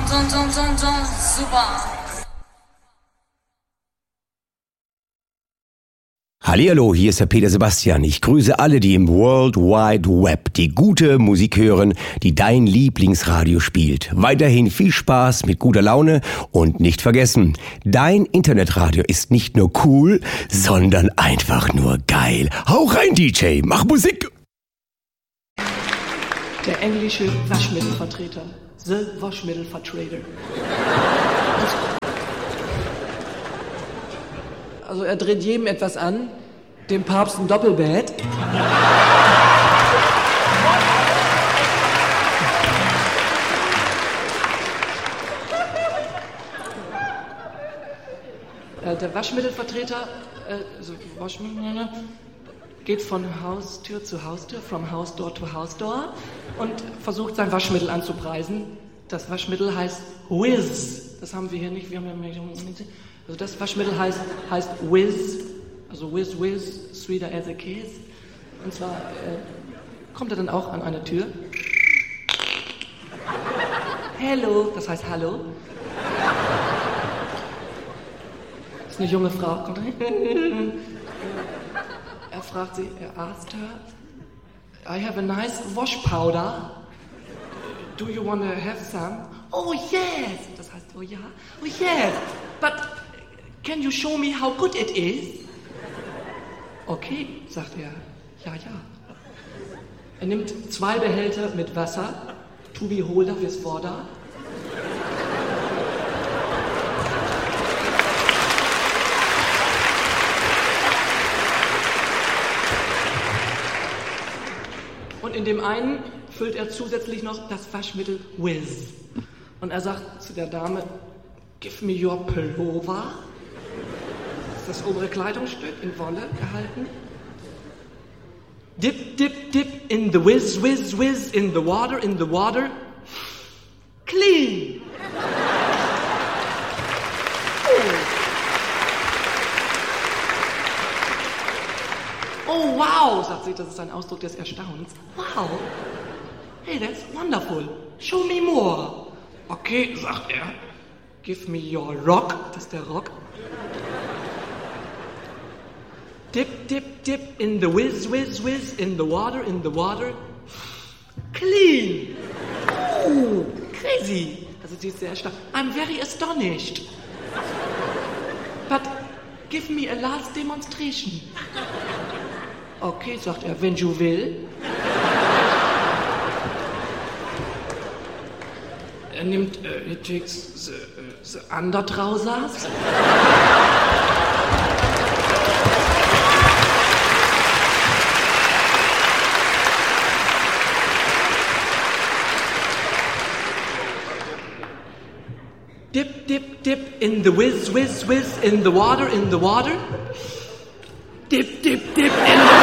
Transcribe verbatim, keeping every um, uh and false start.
dun, dun, dun, dun. Super. Hallihallo, hier ist der Peter Sebastian. Ich grüße alle, die im World Wide Web die gute Musik hören, die dein Lieblingsradio spielt. Weiterhin viel Spaß mit guter Laune und nicht vergessen, dein Internetradio ist nicht nur cool, sondern einfach nur geil. Hau rein, D J, mach Musik! Der englische Waschmittelvertreter. The Waschmittelvertreter. Also er dreht jedem etwas an, dem Papst ein Doppelbett. äh, der Waschmittelvertreter äh, also Waschmittel, geht von Haustür zu Haustür, from house door to house door und versucht sein Waschmittel anzupreisen. Das Waschmittel heißt Whiz. Das haben wir hier nicht. Wir haben ja Also das Waschmittel heißt, heißt Whiz, also Whiz, Whiz, sweeter as a kiss. Und zwar äh, kommt er dann auch an eine Tür. Hello, das heißt Hallo. Das ist eine junge Frau. Kommt er fragt sie, er asked her, I have a nice wash powder. Do you want to have some? Oh yes! Das heißt, oh ja, oh yes! But can you show me how good it is? Okay, sagt er. Ja, ja. Er nimmt zwei Behälter mit Wasser, to be holder fürs Vorder. Und in dem einen füllt er zusätzlich noch das Waschmittel Whiz. Und er sagt zu der Dame, give me your pullover. Das ist das obere Kleidungsstück in Wolle gehalten. Dip, dip, dip in the whiz, whiz, whiz, in the water, in the water. Clean. Oh. Oh, wow, sagt sie, das ist ein Ausdruck des Erstaunens. Wow. Hey, that's wonderful. Show me more. Okay, sagt er. Give me your rock. Das ist der Rock. Dip, dip, dip in the whiz, whiz, whiz, in the water, in the water. Clean. Oh, crazy. Also sie ist sehr erstaunt. I'm very astonished. But give me a last demonstration. Okay, sagt er, wenn du willst. Er nimmt, uh, he takes the, uh, the undertrousers. Dip, dip, dip in the whiz, whiz, whiz, in the water, in the water. Dip, dip, dip in the